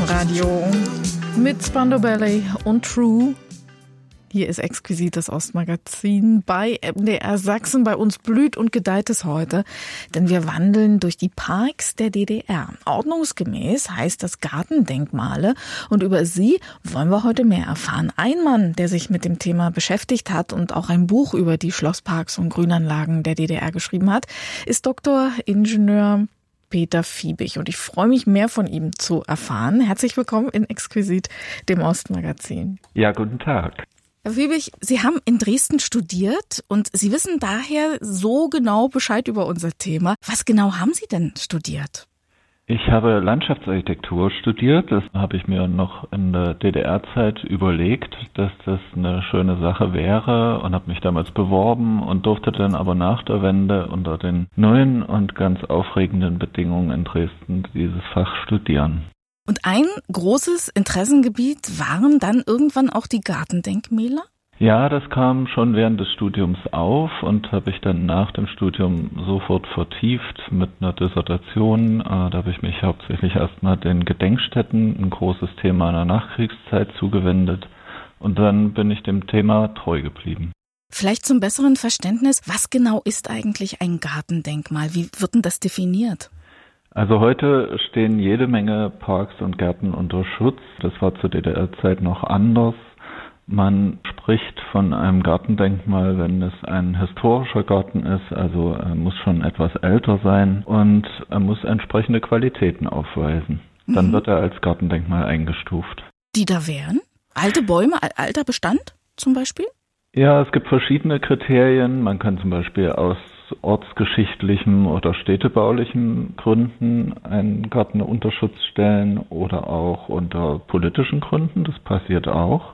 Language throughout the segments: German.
Sachsenradio mit Spandau Ballet und True. Hier ist exquisit das Ostmagazin bei MDR Sachsen. Bei uns blüht und gedeiht es heute, denn wir wandeln durch die Parks der DDR. Ordnungsgemäß heißt das Gartendenkmale und über sie wollen wir heute mehr erfahren. Ein Mann, der sich mit dem Thema beschäftigt hat und auch ein Buch über die Schlossparks und Grünanlagen der DDR geschrieben hat, ist Dr. Ingenieur Peter Fiebig und ich freue mich, mehr von ihm zu erfahren. Herzlich willkommen in exquisit, dem Ostmagazin. Ja, guten Tag. Herr Fiebig, Sie haben in Dresden studiert und Sie wissen daher so genau Bescheid über unser Thema. Was genau haben Sie denn studiert? Ich habe Landschaftsarchitektur studiert. Das habe ich mir noch in der DDR-Zeit überlegt, dass das eine schöne Sache wäre und habe mich damals beworben und durfte dann aber nach der Wende unter den neuen und ganz aufregenden Bedingungen in Dresden dieses Fach studieren. Und ein großes Interessengebiet waren dann irgendwann auch die Gartendenkmäler? Ja, das kam schon während des Studiums auf und habe ich dann nach dem Studium sofort vertieft mit einer Dissertation. Da habe ich mich hauptsächlich erstmal den Gedenkstätten, ein großes Thema in der Nachkriegszeit, zugewendet. Und dann bin ich dem Thema treu geblieben. Vielleicht zum besseren Verständnis, was genau ist eigentlich ein Gartendenkmal? Wie wird denn das definiert? Also heute stehen jede Menge Parks und Gärten unter Schutz. Das war zur DDR-Zeit noch anders. Man spricht von einem Gartendenkmal, wenn es ein historischer Garten ist, also er muss schon etwas älter sein und er muss entsprechende Qualitäten aufweisen. Dann wird er als Gartendenkmal eingestuft. Die da wären? Alte Bäume, alter Bestand zum Beispiel? Ja, es gibt verschiedene Kriterien. Man kann zum Beispiel aus ortsgeschichtlichen oder städtebaulichen Gründen einen Garten unter Schutz stellen oder auch unter politischen Gründen, das passiert auch,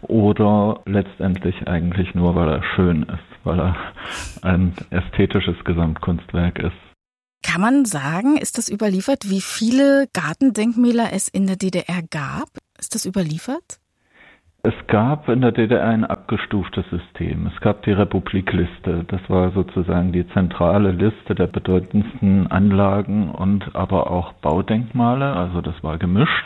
oder letztendlich eigentlich nur, weil er schön ist, weil er ein ästhetisches Gesamtkunstwerk ist. Kann man sagen, ist das überliefert, wie viele Gartendenkmäler es in der DDR gab? Ist das überliefert? Es gab in der DDR ein abgestuftes System. Es gab die Republikliste. Das war sozusagen die zentrale Liste der bedeutendsten Anlagen und aber auch Baudenkmale. Also das war gemischt.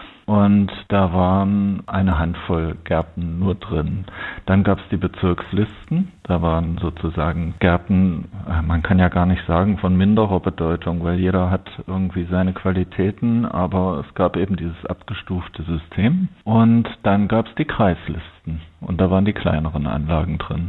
Und da waren eine Handvoll Gärten nur drin. Dann gab es die Bezirkslisten. Da waren sozusagen Gärten, man kann ja gar nicht sagen von minderer Bedeutung, weil jeder hat irgendwie seine Qualitäten, aber es gab eben dieses abgestufte System. Und dann gab es die Kreislisten und da waren die kleineren Anlagen drin.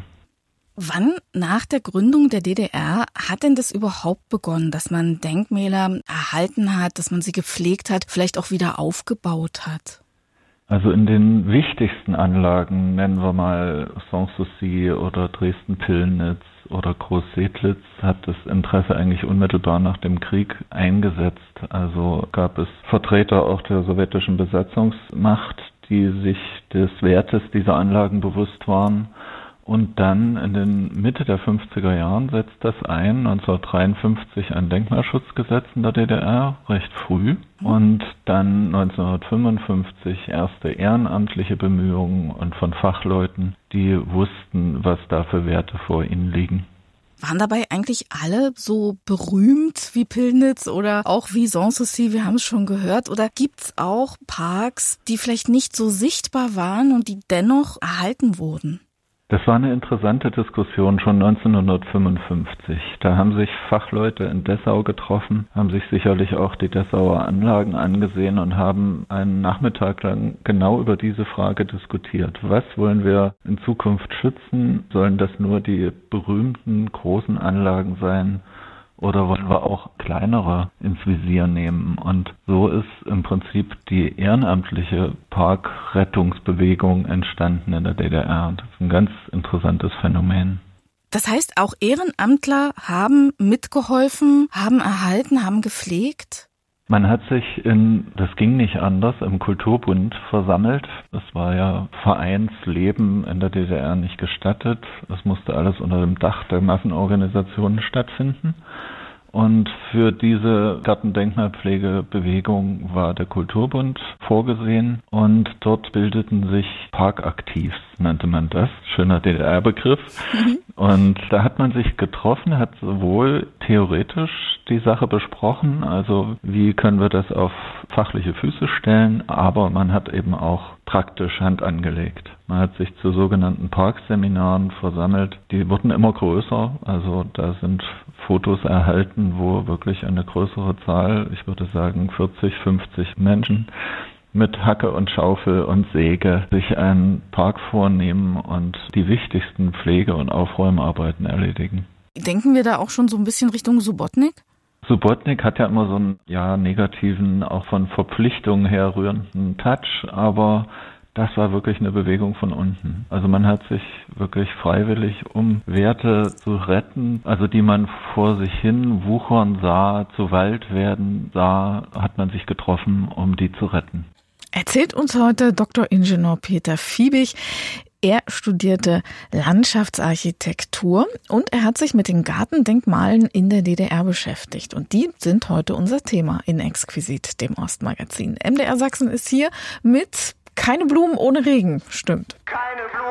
Wann nach der Gründung der DDR hat denn das überhaupt begonnen, dass man Denkmäler erhalten hat, dass man sie gepflegt hat, vielleicht auch wieder aufgebaut hat? Also in den wichtigsten Anlagen, nennen wir mal Sanssouci oder Dresden-Pillnitz oder Groß-Sedlitz, hat das Interesse eigentlich unmittelbar nach dem Krieg eingesetzt. Also gab es Vertreter auch der sowjetischen Besatzungsmacht, die sich des Wertes dieser Anlagen bewusst waren. Und dann in den Mitte der 50er Jahren setzt das ein, 1953 ein Denkmalschutzgesetz in der DDR, recht früh. Und dann 1955 erste ehrenamtliche Bemühungen und von Fachleuten, die wussten, was da für Werte vor ihnen liegen. Waren dabei eigentlich alle so berühmt wie Pillnitz oder auch wie Sanssouci, wir haben es schon gehört? Oder gibt's auch Parks, die vielleicht nicht so sichtbar waren und die dennoch erhalten wurden? Das war eine interessante Diskussion schon 1955. Da haben sich Fachleute in Dessau getroffen, haben sich sicherlich auch die Dessauer Anlagen angesehen und haben einen Nachmittag lang genau über diese Frage diskutiert. Was wollen wir in Zukunft schützen? Sollen das nur die berühmten großen Anlagen sein? Oder wollen wir auch kleinere ins Visier nehmen? Und so ist im Prinzip die ehrenamtliche Parkrettungsbewegung entstanden in der DDR. Das ist ein ganz interessantes Phänomen. Das heißt, auch Ehrenamtler haben mitgeholfen, haben erhalten, haben gepflegt? Man hat sich das ging nicht anders, im Kulturbund versammelt. Es war ja Vereinsleben in der DDR nicht gestattet. Es musste alles unter dem Dach der Massenorganisationen stattfinden. Und für diese Gartendenkmalpflegebewegung war der Kulturbund vorgesehen und dort bildeten sich Parkaktivs, nannte man das. Schöner DDR-Begriff. Und da hat man sich getroffen, hat sowohl theoretisch die Sache besprochen, also wie können wir das auf fachliche Füße stellen, aber man hat eben auch praktisch Hand angelegt. Man hat sich zu sogenannten Parkseminaren versammelt. Die wurden immer größer, also da sind Fotos erhalten, wo wirklich eine größere Zahl, ich würde sagen 40, 50 Menschen mit Hacke und Schaufel und Säge sich einen Park vornehmen und die wichtigsten Pflege- und Aufräumarbeiten erledigen. Denken wir da auch schon so ein bisschen Richtung Subotnik? Subotnik hat ja immer so einen negativen, auch von Verpflichtungen her rührenden Touch, aber das war wirklich eine Bewegung von unten. Also man hat sich wirklich freiwillig, um Werte zu retten, also die man vor sich hin wuchern sah, zu Wald werden sah, hat man sich getroffen, um die zu retten. Erzählt uns heute Dr. Ingenieur Peter Fiebig. Er studierte Landschaftsarchitektur und er hat sich mit den Gartendenkmalen in der DDR beschäftigt. Und die sind heute unser Thema in Exquisit, dem Ostmagazin. MDR Sachsen ist hier mit Keine Blumen ohne Regen, stimmt.